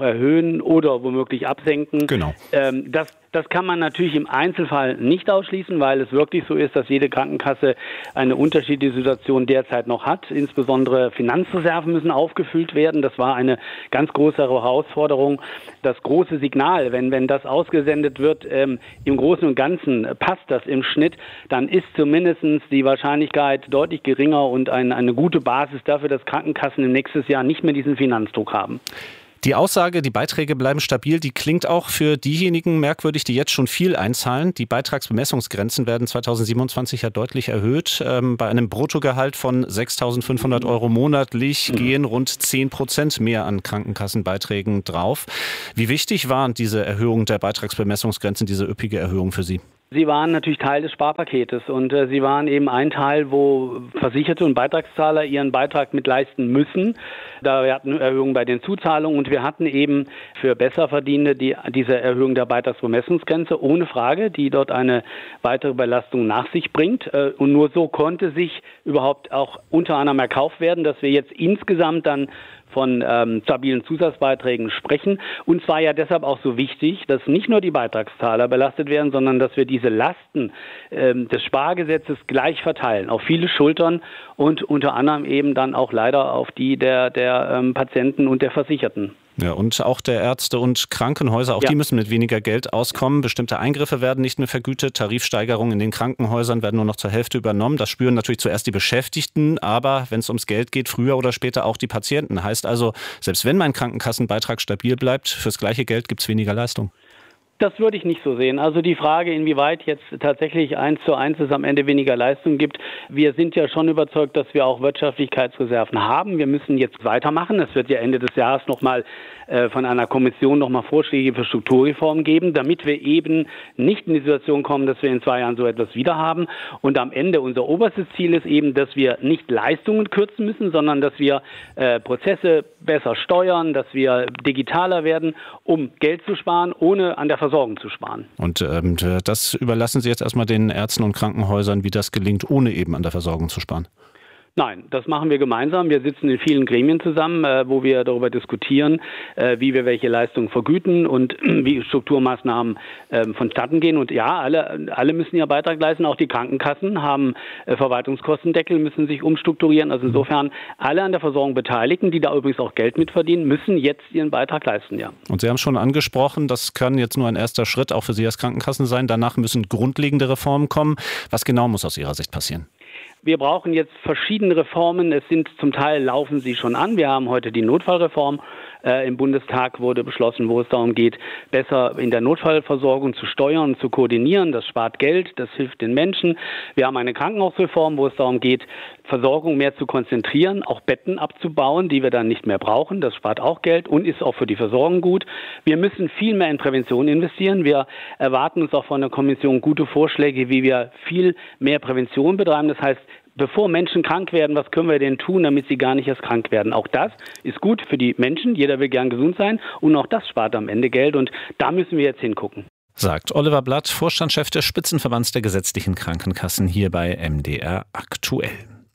erhöhen oder womöglich absenken. Genau. Ähm, das Das kann man natürlich im Einzelfall nicht ausschließen, weil es wirklich so ist, dass jede Krankenkasse eine unterschiedliche Situation derzeit noch hat. Insbesondere Finanzreserven müssen aufgefüllt werden. Das war eine ganz große Herausforderung. Das große Signal, wenn, wenn das ausgesendet wird, ähm, im Großen und Ganzen passt das im Schnitt, dann ist zumindest die Wahrscheinlichkeit deutlich geringer und ein, eine gute Basis dafür, dass Krankenkassen im nächsten Jahr nicht mehr diesen Finanzdruck haben. Die Aussage, die Beiträge bleiben stabil, die klingt auch für diejenigen merkwürdig, die jetzt schon viel einzahlen. Die Beitragsbemessungsgrenzen werden zweitausendsiebenundzwanzig ja deutlich erhöht. Ähm, bei einem Bruttogehalt von sechstausendfünfhundert Euro monatlich gehen rund zehn Prozent mehr an Krankenkassenbeiträgen drauf. Wie wichtig war diese Erhöhung der Beitragsbemessungsgrenzen, diese üppige Erhöhung für Sie? Sie waren natürlich Teil des Sparpaketes und äh, sie waren eben ein Teil, wo Versicherte und Beitragszahler ihren Beitrag mit leisten müssen. Da wir hatten Erhöhungen bei den Zuzahlungen und wir hatten eben für Besserverdienende die, diese Erhöhung der Beitragsbemessungsgrenze ohne Frage, die dort eine weitere Belastung nach sich bringt. Äh, und nur so konnte sich überhaupt auch unter anderem erkauft werden, dass wir jetzt insgesamt dann von ähm, stabilen Zusatzbeiträgen sprechen. Und zwar ja deshalb auch so wichtig, dass nicht nur die Beitragszahler belastet werden, sondern dass wir diese Lasten ähm, des Spargesetzes gleich verteilen auf viele Schultern und unter anderem eben dann auch leider auf die der, der ähm, Patienten und der Versicherten. Ja, und auch der Ärzte und Krankenhäuser, auch ja. die müssen mit weniger Geld auskommen. Bestimmte Eingriffe werden nicht mehr vergütet. Tarifsteigerungen in den Krankenhäusern werden nur noch zur Hälfte übernommen. Das spüren natürlich zuerst die Beschäftigten, aber wenn es ums Geld geht, früher oder später auch die Patienten. Heißt also, selbst wenn mein Krankenkassenbeitrag stabil bleibt, fürs gleiche Geld gibt es weniger Leistung. Das würde ich nicht so sehen. Also die Frage, inwieweit jetzt tatsächlich eins zu eins es am Ende weniger Leistung gibt. Wir sind ja schon überzeugt, dass wir auch Wirtschaftlichkeitsreserven haben. Wir müssen jetzt weitermachen. Es wird ja Ende des Jahres nochmal äh, von einer Kommission nochmal Vorschläge für Strukturreformen geben, damit wir eben nicht in die Situation kommen, dass wir in zwei Jahren so etwas wieder haben. Und am Ende unser oberstes Ziel ist eben, dass wir nicht Leistungen kürzen müssen, sondern dass wir äh, Prozesse besser steuern, dass wir digitaler werden, um Geld zu sparen, ohne an der Versorgung zu sparen. Und ähm, das überlassen Sie jetzt erstmal den Ärzten und Krankenhäusern, wie das gelingt, ohne eben an der Versorgung zu sparen? Nein, das machen wir gemeinsam. Wir sitzen in vielen Gremien zusammen, äh, wo wir darüber diskutieren, äh, wie wir welche Leistungen vergüten und äh, wie Strukturmaßnahmen äh, vonstatten gehen. Und ja, alle, alle müssen ihren Beitrag leisten. Auch die Krankenkassen haben äh, Verwaltungskostendeckel, müssen sich umstrukturieren. Also insofern alle an der Versorgung Beteiligten, die da übrigens auch Geld mitverdienen, müssen jetzt ihren Beitrag leisten, ja. Und Sie haben schon angesprochen, das kann jetzt nur ein erster Schritt auch für Sie als Krankenkassen sein. Danach müssen grundlegende Reformen kommen. Was genau muss aus Ihrer Sicht passieren? Wir brauchen jetzt verschiedene Reformen. Es sind zum Teil laufen sie schon an. Wir haben heute die Notfallreform. Äh, Im Bundestag wurde beschlossen, wo es darum geht, besser in der Notfallversorgung zu steuern und zu koordinieren. Das spart Geld, das hilft den Menschen. Wir haben eine Krankenhausreform, wo es darum geht, Versorgung mehr zu konzentrieren, auch Betten abzubauen, die wir dann nicht mehr brauchen. Das spart auch Geld und ist auch für die Versorgung gut. Wir müssen viel mehr in Prävention investieren. Wir erwarten uns auch von der Kommission gute Vorschläge, wie wir viel mehr Prävention betreiben. Das heißt, bevor Menschen krank werden, was können wir denn tun, damit sie gar nicht erst krank werden? Auch das ist gut für die Menschen. Jeder will gern gesund sein und auch das spart am Ende Geld und da müssen wir jetzt hingucken. Sagt Oliver Blatt, Vorstandschef des Spitzenverbands der gesetzlichen Krankenkassen hier bei M D R aktuell.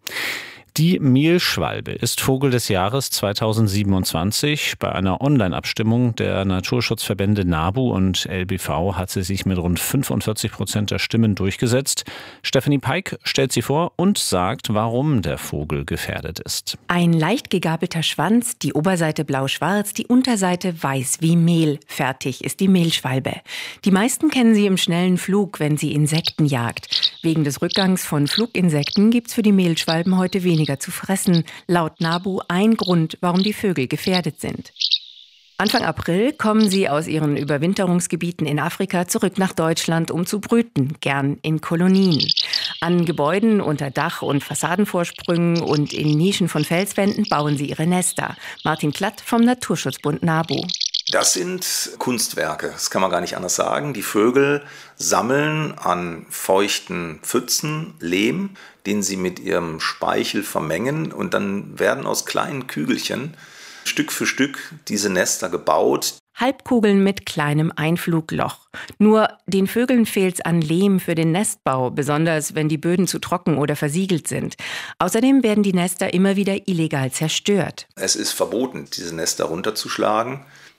Die Mehlschwalbe ist Vogel des Jahres zweitausendsiebenundzwanzig. Bei einer Online-Abstimmung der Naturschutzverbände NABU und L B V hat sie sich mit rund fünfundvierzig Prozent der Stimmen durchgesetzt. Stephanie Peik stellt sie vor und sagt, warum der Vogel gefährdet ist. Ein leicht gegabelter Schwanz, die Oberseite blau-schwarz, die Unterseite weiß wie Mehl. Fertig ist die Mehlschwalbe. Die meisten kennen sie im schnellen Flug, wenn sie Insekten jagt. Wegen des Rückgangs von Fluginsekten gibt's für die Mehlschwalben heute weniger zu fressen. Laut NABU ein Grund, warum die Vögel gefährdet sind. Anfang April kommen sie aus ihren Überwinterungsgebieten in Afrika zurück nach Deutschland, um zu brüten, gern in Kolonien. An Gebäuden unter Dach- und Fassadenvorsprüngen und in Nischen von Felswänden bauen sie ihre Nester. Martin Klatt vom Naturschutzbund NABU. Das sind Kunstwerke, das kann man gar nicht anders sagen. Die Vögel sammeln an feuchten Pfützen Lehm, den sie mit ihrem Speichel vermengen und dann werden aus kleinen Kügelchen Stück für Stück diese Nester gebaut. Halbkugeln mit kleinem Einflugloch. Nur den Vögeln fehlt's an Lehm für den Nestbau, besonders wenn die Böden zu trocken oder versiegelt sind. Außerdem werden die Nester immer wieder illegal zerstört. Es ist verboten, diese Nester runterzuschlagen.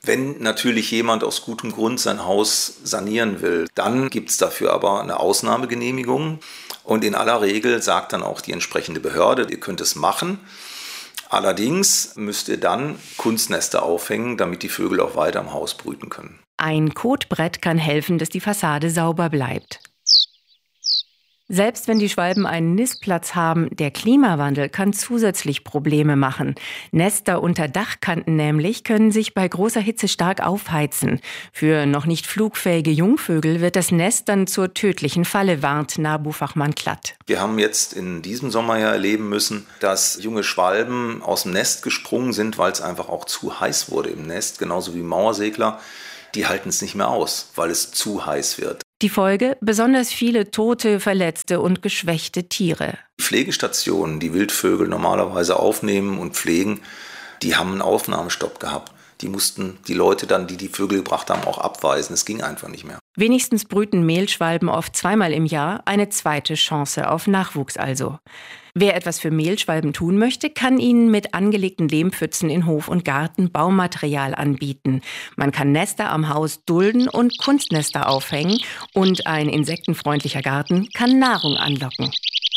Wenn natürlich jemand aus gutem Grund sein Haus sanieren will, dann gibt es dafür aber eine Ausnahmegenehmigung. Und in aller Regel sagt dann auch die entsprechende Behörde, ihr könnt es machen. Allerdings müsst ihr dann Kunstnester aufhängen, damit die Vögel auch weiter im Haus brüten können. Ein Kotbrett kann helfen, dass die Fassade sauber bleibt. Selbst wenn die Schwalben einen Nistplatz haben, der Klimawandel kann zusätzlich Probleme machen. Nester unter Dachkanten nämlich können sich bei großer Hitze stark aufheizen. Für noch nicht flugfähige Jungvögel wird das Nest dann zur tödlichen Falle, warnt NABU-Fachmann Klatt. Wir haben jetzt in diesem Sommer ja erleben müssen, dass junge Schwalben aus dem Nest gesprungen sind, weil es einfach auch zu heiß wurde im Nest, genauso wie Mauersegler. Die halten es nicht mehr aus, weil es zu heiß wird. Die Folge? Besonders viele tote, verletzte und geschwächte Tiere. Pflegestationen, die Wildvögel normalerweise aufnehmen und pflegen, die haben einen Aufnahmestopp gehabt. Die mussten die Leute dann, die die Vögel gebracht haben, auch abweisen. Es ging einfach nicht mehr. Wenigstens brüten Mehlschwalben oft zweimal im Jahr, eine zweite Chance auf Nachwuchs also. Wer etwas für Mehlschwalben tun möchte, kann ihnen mit angelegten Lehmpfützen in Hof und Garten Baumaterial anbieten. Man kann Nester am Haus dulden und Kunstnester aufhängen und ein insektenfreundlicher Garten kann Nahrung anlocken.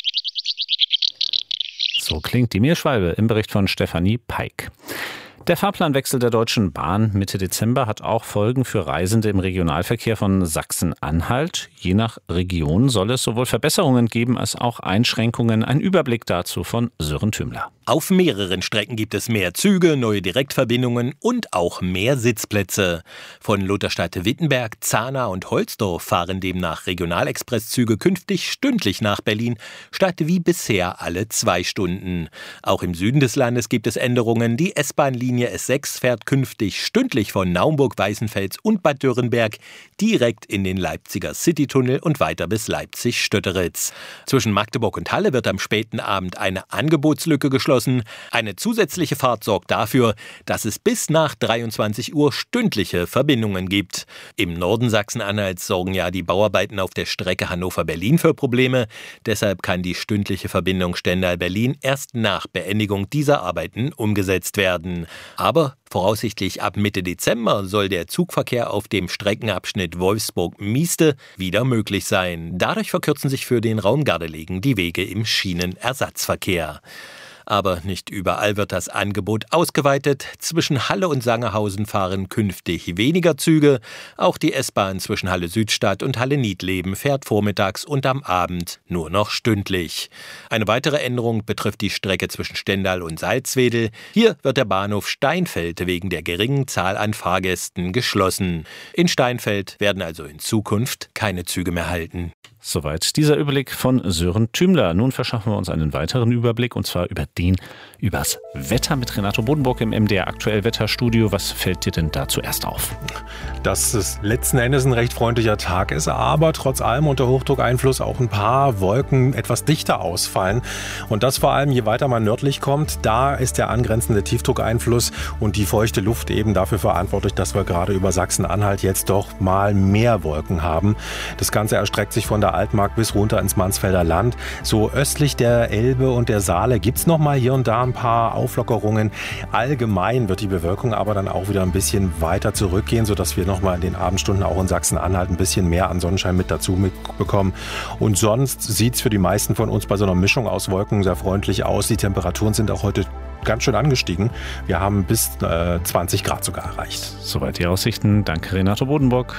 So klingt die Mehlschwalbe im Bericht von Stefanie Peik. Der Fahrplanwechsel der Deutschen Bahn Mitte Dezember hat auch Folgen für Reisende im Regionalverkehr von Sachsen-Anhalt. Je nach Region soll es sowohl Verbesserungen geben als auch Einschränkungen. Ein Überblick dazu von Sören Tümler. Auf mehreren Strecken gibt es mehr Züge, neue Direktverbindungen und auch mehr Sitzplätze. Von Lutherstadt-Wittenberg, Zahna und Holzdorf fahren demnach Regionalexpresszüge künftig stündlich nach Berlin, statt wie bisher alle zwei Stunden. Auch im Süden des Landes gibt es Änderungen. Die S-Bahn-Linie S sechs fährt künftig stündlich von Naumburg, Weißenfels und Bad Dürrenberg direkt in den Leipziger Citytunnel und weiter bis Leipzig-Stötteritz. Zwischen Magdeburg und Halle wird am späten Abend eine Angebotslücke geschlossen. Eine zusätzliche Fahrt sorgt dafür, dass es bis nach dreiundzwanzig Uhr stündliche Verbindungen gibt. Im Norden Sachsen-Anhalts sorgen ja die Bauarbeiten auf der Strecke Hannover-Berlin für Probleme. Deshalb kann die stündliche Verbindung Stendal-Berlin erst nach Beendigung dieser Arbeiten umgesetzt werden. Aber voraussichtlich ab Mitte Dezember soll der Zugverkehr auf dem Streckenabschnitt Wolfsburg-Mieste wieder möglich sein. Dadurch verkürzen sich für den Raum Gardelegen die Wege im Schienenersatzverkehr. Aber nicht überall wird das Angebot ausgeweitet. Zwischen Halle und Sangerhausen fahren künftig weniger Züge. Auch die S-Bahn zwischen Halle-Südstadt und Halle-Niedleben fährt vormittags und am Abend nur noch stündlich. Eine weitere Änderung betrifft die Strecke zwischen Stendal und Salzwedel. Hier wird der Bahnhof Steinfeld wegen der geringen Zahl an Fahrgästen geschlossen. In Steinfeld werden also in Zukunft keine Züge mehr halten. Soweit dieser Überblick von Sören Tümler. Nun verschaffen wir uns einen weiteren Überblick, und zwar über den, übers Wetter mit Renato Bodenburg im M D R Aktuell Wetterstudio. Was fällt dir denn da zuerst auf? Dass es letzten Endes ein recht freundlicher Tag ist, aber trotz allem unter Hochdruckeinfluss auch ein paar Wolken etwas dichter ausfallen. Und das vor allem, je weiter man nördlich kommt, da ist der angrenzende Tiefdruckeinfluss und die feuchte Luft eben dafür verantwortlich, dass wir gerade über Sachsen-Anhalt jetzt doch mal mehr Wolken haben. Das Ganze erstreckt sich von der Altmark bis runter ins Mansfelder Land. So östlich der Elbe und der Saale gibt es noch mal hier und da ein paar Auflockerungen. Allgemein wird die Bewölkung aber dann auch wieder ein bisschen weiter zurückgehen, sodass wir noch mal in den Abendstunden auch in Sachsen-Anhalt ein bisschen mehr an Sonnenschein mit dazu bekommen. Und sonst sieht es für die meisten von uns bei so einer Mischung aus Wolken sehr freundlich aus. Die Temperaturen sind auch heute ganz schön angestiegen. Wir haben bis äh, zwanzig Grad sogar erreicht. Soweit die Aussichten. Danke, Renato Bodenburg.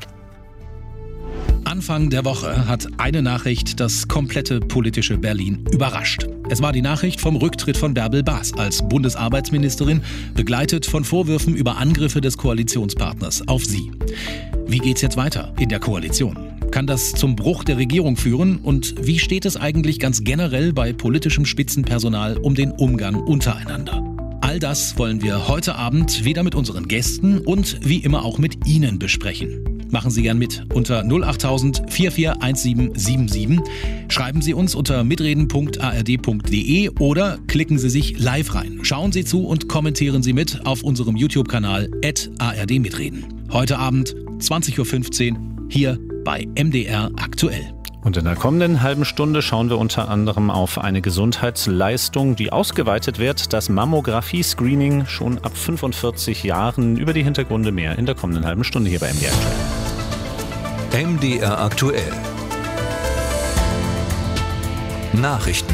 Anfang der Woche hat eine Nachricht das komplette politische Berlin überrascht. Es war die Nachricht vom Rücktritt von Bärbel Baas als Bundesarbeitsministerin, begleitet von Vorwürfen über Angriffe des Koalitionspartners auf sie. Wie geht's jetzt weiter in der Koalition? Kann das zum Bruch der Regierung führen? Und wie steht es eigentlich ganz generell bei politischem Spitzenpersonal um den Umgang untereinander? All das wollen wir heute Abend wieder mit unseren Gästen und wie immer auch mit Ihnen besprechen. Machen Sie gern mit unter null acht tausend vier vier eins sieben sieben sieben. Schreiben Sie uns unter mitreden punkt a r d punkt d e oder klicken Sie sich live rein. Schauen Sie zu und kommentieren Sie mit auf unserem YouTube-Kanal at a r d mitreden. Heute Abend zwanzig Uhr fünfzehn hier bei M D R Aktuell. Und in der kommenden halben Stunde schauen wir unter anderem auf eine Gesundheitsleistung, die ausgeweitet wird, das Mammographie-Screening schon ab fünfundvierzig Jahren. Über die Hintergründe mehr in der kommenden halben Stunde hier bei M D R aktuell. M D R aktuell. Nachrichten.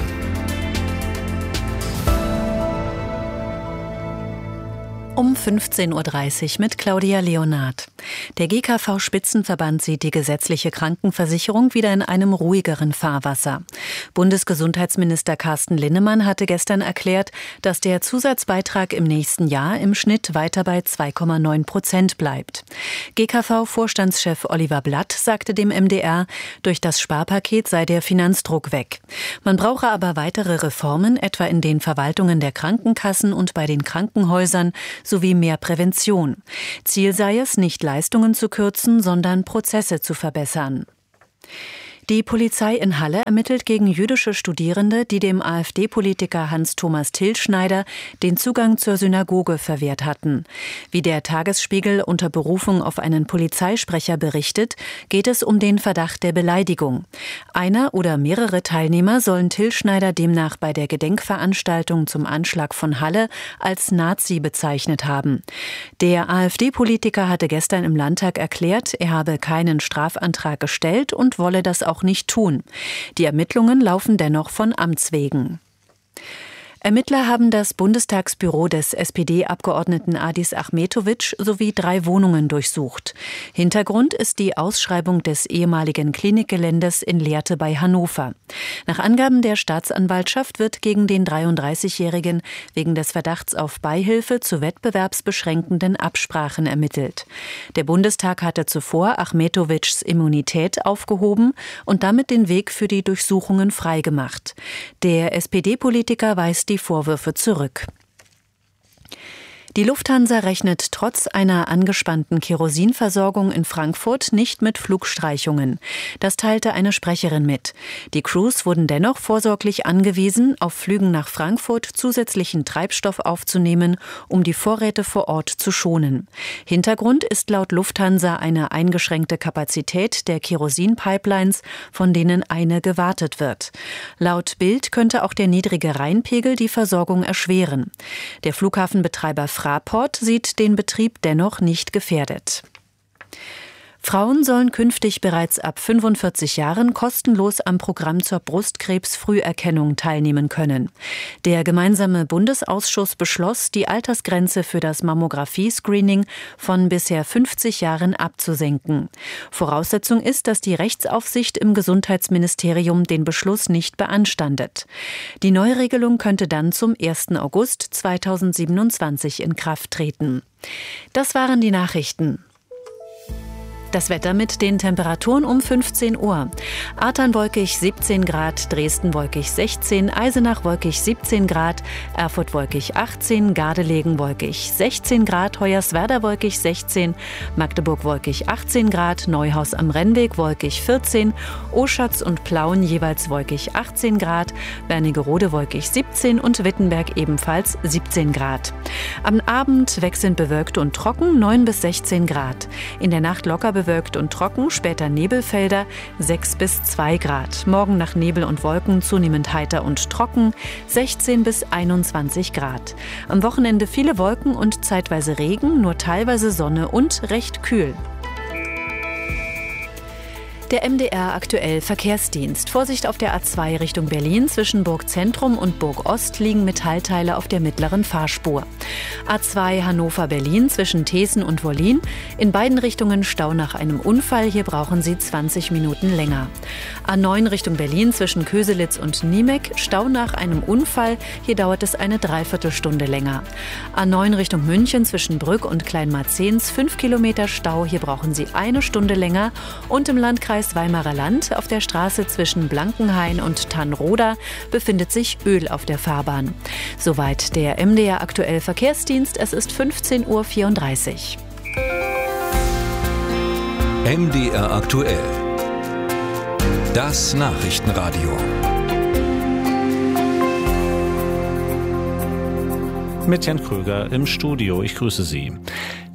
Um fünfzehn Uhr dreißig mit Claudia Leonard. Der G K V-Spitzenverband sieht die gesetzliche Krankenversicherung wieder in einem ruhigeren Fahrwasser. Bundesgesundheitsminister Carsten Linnemann hatte gestern erklärt, dass der Zusatzbeitrag im nächsten Jahr im Schnitt weiter bei zwei Komma neun Prozent bleibt. G K V-Vorstandschef Oliver Blatt sagte dem M D R, durch das Sparpaket sei der Finanzdruck weg. Man brauche aber weitere Reformen, etwa in den Verwaltungen der Krankenkassen und bei den Krankenhäusern, sowie mehr Prävention. Ziel sei es, nicht Leistungen zu kürzen, sondern Prozesse zu verbessern. Die Polizei in Halle ermittelt gegen jüdische Studierende, die dem AfD-Politiker Hans-Thomas Tilschneider den Zugang zur Synagoge verwehrt hatten. Wie der Tagesspiegel unter Berufung auf einen Polizeisprecher berichtet, geht es um den Verdacht der Beleidigung. Einer oder mehrere Teilnehmer sollen Tilschneider demnach bei der Gedenkveranstaltung zum Anschlag von Halle als Nazi bezeichnet haben. Der AfD-Politiker hatte gestern im Landtag erklärt, er habe keinen Strafantrag gestellt und wolle das auch auch nicht tun. Die Ermittlungen laufen dennoch von Amts wegen. Ermittler haben das Bundestagsbüro des S P D-Abgeordneten Adis Achmetovic sowie drei Wohnungen durchsucht. Hintergrund ist die Ausschreibung des ehemaligen Klinikgeländes in Lehrte bei Hannover. Nach Angaben der Staatsanwaltschaft wird gegen den dreiunddreißigjährigen wegen des Verdachts auf Beihilfe zu wettbewerbsbeschränkenden Absprachen ermittelt. Der Bundestag hatte zuvor Achmetovics Immunität aufgehoben und damit den Weg für die Durchsuchungen freigemacht. Der S P D-Politiker weist die die Vorwürfe zurück. Die Lufthansa rechnet trotz einer angespannten Kerosinversorgung in Frankfurt nicht mit Flugstreichungen. Das teilte eine Sprecherin mit. Die Crews wurden dennoch vorsorglich angewiesen, auf Flügen nach Frankfurt zusätzlichen Treibstoff aufzunehmen, um die Vorräte vor Ort zu schonen. Hintergrund ist laut Lufthansa eine eingeschränkte Kapazität der Kerosin-Pipelines, von denen eine gewartet wird. Laut Bild könnte auch der niedrige Rheinpegel die Versorgung erschweren. Der Flughafenbetreiber Fraport sieht den Betrieb dennoch nicht gefährdet. Frauen sollen künftig bereits ab fünfundvierzig Jahren kostenlos am Programm zur Brustkrebsfrüherkennung teilnehmen können. Der gemeinsame Bundesausschuss beschloss, die Altersgrenze für das Mammographie-Screening von bisher fünfzig Jahren abzusenken. Voraussetzung ist, dass die Rechtsaufsicht im Gesundheitsministerium den Beschluss nicht beanstandet. Die Neuregelung könnte dann zum ersten August zweitausendsiebenundzwanzig in Kraft treten. Das waren die Nachrichten. Das Wetter mit den Temperaturen um fünfzehn Uhr. Ahrtal wolkig siebzehn Grad, Dresden wolkig sechzehn, Eisenach wolkig siebzehn Grad, Erfurt wolkig achtzehn, Gardelegen wolkig sechzehn Grad, Hoyerswerda wolkig sechzehn, Magdeburg wolkig achtzehn Grad, Neuhaus am Rennweg wolkig vierzehn, Oschatz und Plauen jeweils wolkig achtzehn Grad, Wernigerode wolkig siebzehn und Wittenberg ebenfalls siebzehn Grad. Am Abend wechselnd bewölkt und trocken neun bis sechzehn Grad. In der Nacht locker bewölkt bewölkt und trocken, später Nebelfelder, sechs bis zwei Grad. Morgen nach Nebel und Wolken zunehmend heiter und trocken, sechzehn bis einundzwanzig Grad. Am Wochenende viele Wolken und zeitweise Regen, nur teilweise Sonne und recht kühl. Der M D R aktuell Verkehrsdienst. Vorsicht auf der A zwei Richtung Berlin. Zwischen Burgzentrum und Burgost liegen Metallteile auf der mittleren Fahrspur. A zwei Hannover-Berlin zwischen Thesen und Wollin. In beiden Richtungen Stau nach einem Unfall. Hier brauchen Sie zwanzig Minuten länger. A neun Richtung Berlin zwischen Köselitz und Niemek. Stau nach einem Unfall. Hier dauert es eine Dreiviertelstunde länger. A neun Richtung München zwischen Brück und Kleinmarzens. fünf Kilometer Stau. Hier brauchen Sie eine Stunde länger. Und im Landkreis Weimarer Land auf der Straße zwischen Blankenhain und Tannroda befindet sich Öl auf der Fahrbahn. Soweit der M D R aktuell Verkehrsdienst. Es ist fünfzehn Uhr vierunddreißig. M D R aktuell. Das Nachrichtenradio. Mit Jan Kröger im Studio. Ich grüße Sie.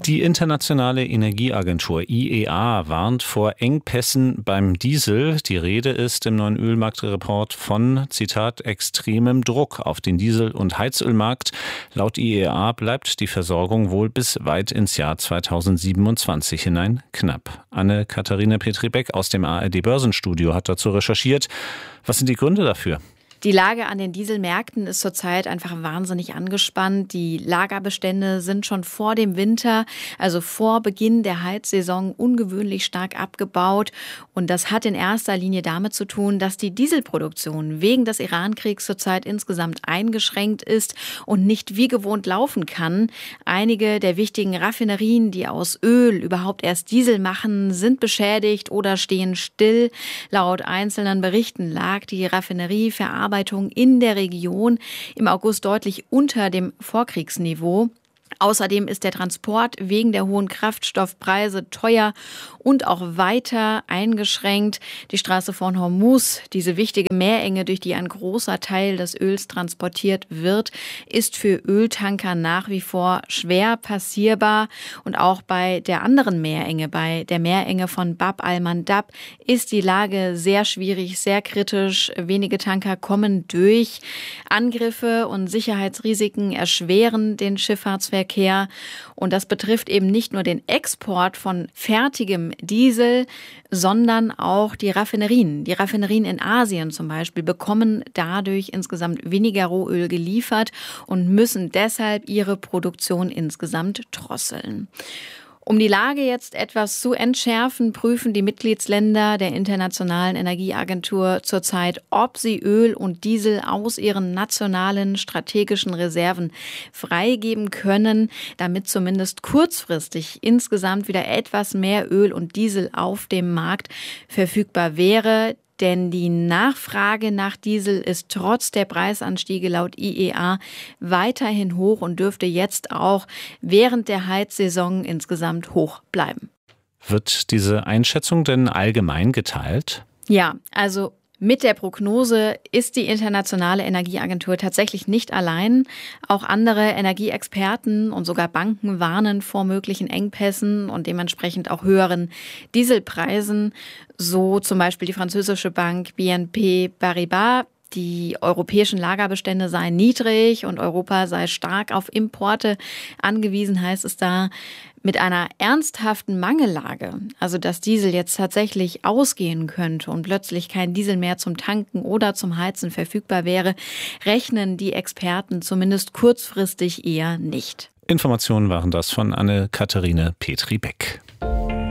Die Internationale Energieagentur I E A warnt vor Engpässen beim Diesel. Die Rede ist im neuen Ölmarktreport von, Zitat, extremem Druck auf den Diesel- und Heizölmarkt. Laut I E A bleibt die Versorgung wohl bis weit ins Jahr zweitausendsiebenundzwanzig hinein knapp. Anne-Katharine Petri-Beck aus dem A R D-Börsenstudio hat dazu recherchiert. Was sind die Gründe dafür? Die Lage an den Dieselmärkten ist zurzeit einfach wahnsinnig angespannt. Die Lagerbestände sind schon vor dem Winter, also vor Beginn der Heizsaison, ungewöhnlich stark abgebaut. Und das hat in erster Linie damit zu tun, dass die Dieselproduktion wegen des Iran-Kriegs zurzeit insgesamt eingeschränkt ist und nicht wie gewohnt laufen kann. Einige der wichtigen Raffinerien, die aus Öl überhaupt erst Diesel machen, sind beschädigt oder stehen still. Laut einzelnen Berichten lag die Raffinerieverarbeitung in der Region im August deutlich unter dem Vorkriegsniveau. Außerdem ist der Transport wegen der hohen Kraftstoffpreise teuer und auch weiter eingeschränkt. Die Straße von Hormuz, diese wichtige Meerenge, durch die ein großer Teil des Öls transportiert wird, ist für Öltanker nach wie vor schwer passierbar. Und auch bei der anderen Meerenge, bei der Meerenge von Bab al-Mandab, ist die Lage sehr schwierig, sehr kritisch. Wenige Tanker kommen durch. Angriffe und Sicherheitsrisiken erschweren den Schifffahrtsverkehr. Und das betrifft eben nicht nur den Export von fertigem Diesel, sondern auch die Raffinerien. Die Raffinerien in Asien zum Beispiel bekommen dadurch insgesamt weniger Rohöl geliefert und müssen deshalb ihre Produktion insgesamt drosseln. Um die Lage jetzt etwas zu entschärfen, prüfen die Mitgliedsländer der Internationalen Energieagentur zurzeit, ob sie Öl und Diesel aus ihren nationalen strategischen Reserven freigeben können, damit zumindest kurzfristig insgesamt wieder etwas mehr Öl und Diesel auf dem Markt verfügbar wäre. Denn die Nachfrage nach Diesel ist trotz der Preisanstiege laut I E A weiterhin hoch und dürfte jetzt auch während der Heizsaison insgesamt hoch bleiben. Wird diese Einschätzung denn allgemein geteilt? Ja, also mit der Prognose ist die Internationale Energieagentur tatsächlich nicht allein. Auch andere Energieexperten und sogar Banken warnen vor möglichen Engpässen und dementsprechend auch höheren Dieselpreisen. So zum Beispiel die französische Bank B N P Paribas. Die europäischen Lagerbestände seien niedrig und Europa sei stark auf Importe angewiesen, heißt es da. Mit einer ernsthaften Mangellage, also dass Diesel jetzt tatsächlich ausgehen könnte und plötzlich kein Diesel mehr zum Tanken oder zum Heizen verfügbar wäre, rechnen die Experten zumindest kurzfristig eher nicht. Informationen waren das von Anne-Katharine Petri-Beck.